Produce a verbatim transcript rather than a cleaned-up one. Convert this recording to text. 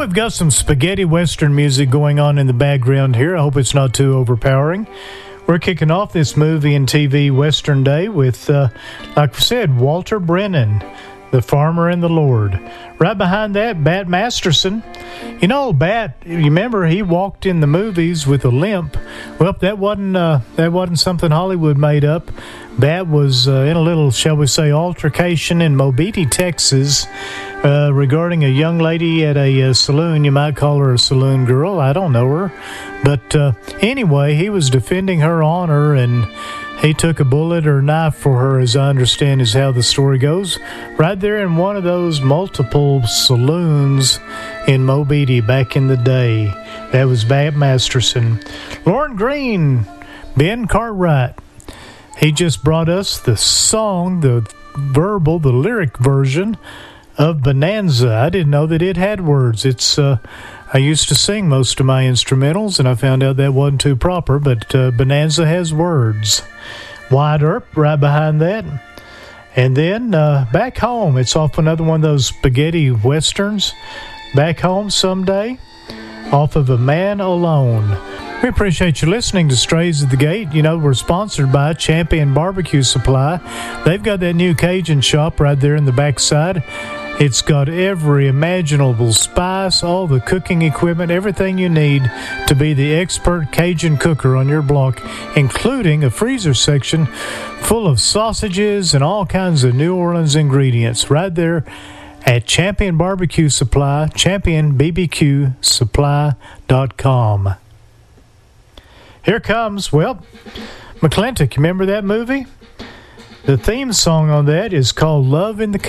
we've got some spaghetti western music going on in the background here. I hope it's not too overpowering. We're kicking off this movie and T V Western Day with, uh, like I said, Walter Brennan, The Farmer and the Lord. Right behind that, Bat Masterson. You know, Bat, you remember he walked in the movies with a limp. Well, that wasn't uh, that wasn't something Hollywood made up. Bat was uh, in a little, shall we say, altercation in Mobeetie, Texas, uh, regarding a young lady at a uh, saloon. You might call her a saloon girl. I don't know her. But uh, anyway, he was defending her honor, and he took a bullet or knife for her, as I understand is how the story goes, right there in one of those multiple saloons in Mobeetie back in the day. That was Bat Masterson. Lauren Green, Ben Cartwright. He just brought us the song, the verbal, the lyric version of Bonanza. I didn't know that it had words. It's uh, I used to sing most of my instrumentals, and I found out that wasn't too proper, but uh, Bonanza has words. Wide Earp right behind that. And then uh, Back Home. It's off another one of those spaghetti westerns. Back Home Someday, off of A Man Alone. We appreciate you listening to Strays at the Gate. You know, we're sponsored by Champion Barbecue Supply. They've got that new Cajun shop right there in the backside. It's got every imaginable spice, all the cooking equipment, everything you need to be the expert Cajun cooker on your block, including a freezer section full of sausages and all kinds of New Orleans ingredients right there at Champion Barbecue Supply, champion b b q supply dot com. Here comes, well, McClintock. You remember that movie? The theme song on that is called Love in the